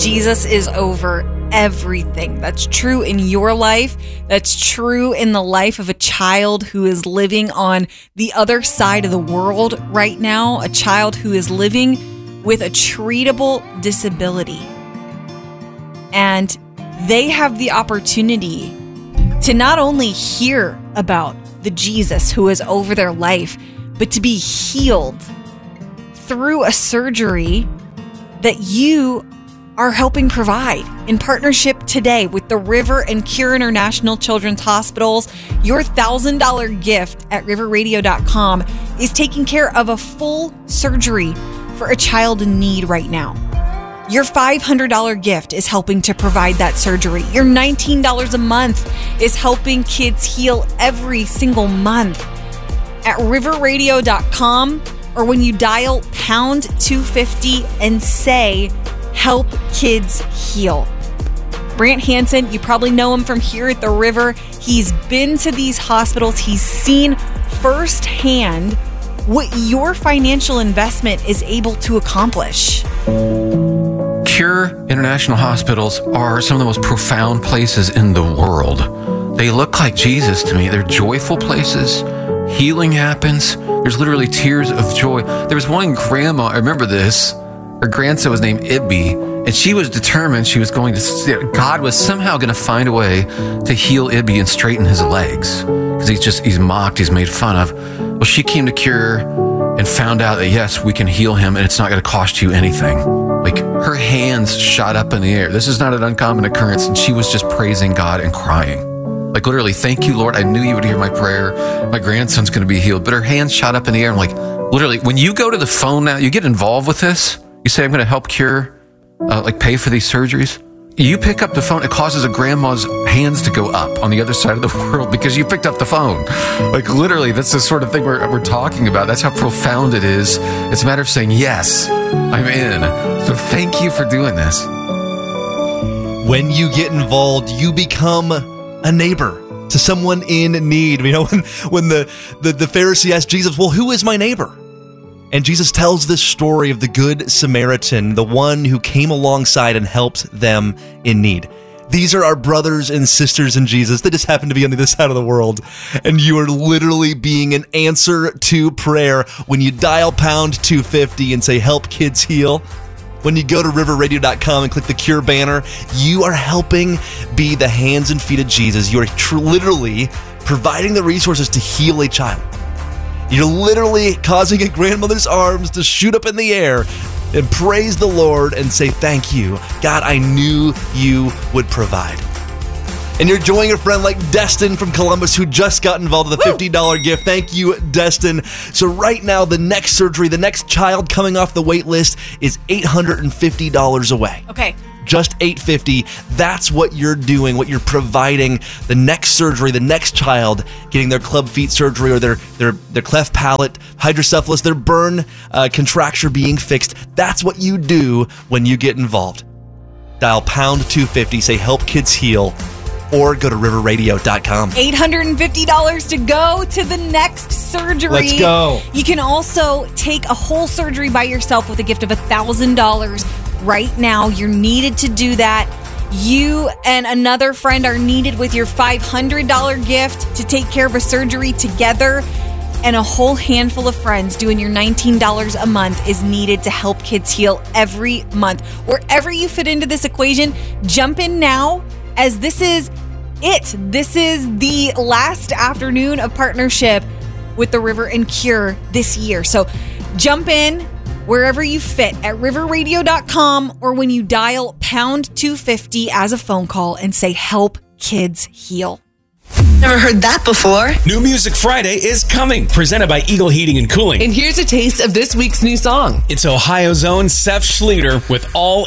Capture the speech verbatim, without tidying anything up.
Jesus is over everything. That's true in your life. That's true in the life of a child who is living on the other side of the world right now, a child who is living with a treatable disability. And they have the opportunity to not only hear about the Jesus who is over their life, but to be healed through a surgery that you are helping provide in partnership today with the River and Cure International Children's Hospitals. Your one thousand dollars gift at river radio dot com is taking care of a full surgery for a child in need right now. Your five hundred dollars gift is helping to provide that surgery. Your nineteen dollars a month is helping kids heal every single month. At river radio dot com, or when you dial pound two fifty and say, help kids heal. Brant Hansen, you probably know him from here at the River. He's been to these hospitals. He's seen firsthand what your financial investment is able to accomplish. Cure International Hospitals are some of the most profound places in the world. They look like Jesus to me. They're joyful places. Healing happens. There's literally tears of joy. There was one grandma, I remember this. Her grandson was named Ibby, and she was determined she was going to, God was somehow going to find a way to heal Ibby and straighten his legs. Because he's just, he's mocked, he's made fun of. Well, she came to Cure and found out that, yes, we can heal him, and it's not going to cost you anything. Like, her hands shot up in the air. This is not an uncommon occurrence, and she was just praising God and crying. Like, literally, thank you, Lord. I knew you would hear my prayer. My grandson's going to be healed. But her hands shot up in the air. I'm like, literally, when you go to the phone now, you get involved with this. You say, I'm going to help Cure, uh, like pay for these surgeries. You pick up the phone, it causes a grandma's hands to go up on the other side of the world because you picked up the phone. Like, literally, that's the sort of thing we're, we're talking about. That's how profound it is. It's a matter of saying, yes, I'm in. So thank you for doing this. When you get involved, you become a neighbor to someone in need. You know, when, when the, the, the Pharisee asked Jesus, well, who is my neighbor? And Jesus tells this story of the Good Samaritan, the one who came alongside and helped them in need. These are our brothers and sisters in Jesus. They just happen to be on the other side of the world. And you are literally being an answer to prayer when you dial pound two fifty and say, help kids heal. When you go to river radio dot com and click the Cure banner, you are helping be the hands and feet of Jesus. You are tr- literally providing the resources to heal a child. You're literally causing a grandmother's arms to shoot up in the air and praise the Lord and say, thank you. God, I knew you would provide. And you're joining a friend like Destin from Columbus who just got involved with a fifty dollars gift. Thank you, Destin. So right now, the next surgery, the next child coming off the wait list is eight hundred fifty dollars away. Okay. Just eight hundred fifty dollars. That's what you're doing, what you're providing. The next surgery, the next child getting their club feet surgery or their their, their cleft palate, hydrocephalus, their burn uh, contracture being fixed. That's what you do when you get involved. Dial pound two fifty, say help kids heal, or go to river radio dot com. eight hundred fifty dollars to go to the next surgery. Let's go. You can also take a whole surgery by yourself with a gift of one thousand dollars. Right now, you're needed to do that. You and another friend are needed with your five hundred dollars gift to take care of a surgery together. And a whole handful of friends doing your nineteen dollars a month is needed to help kids heal every month. Wherever you fit into this equation, jump in now, as this is it. This is the last afternoon of partnership with the River and Cure this year. So jump in wherever you fit at river radio dot com, or when you dial pound two fifty as a phone call and say help kids heal. Never heard that before. New Music Friday is coming, presented by Eagle Heating and Cooling. And here's a taste of this week's new song. It's Ohio's own Seth Schluter with All